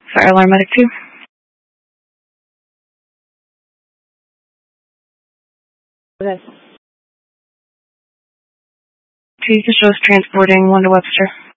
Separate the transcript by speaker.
Speaker 1: Fire alarm medic 2.
Speaker 2: Okay.
Speaker 1: Jesus shows transporting 1 to Webster.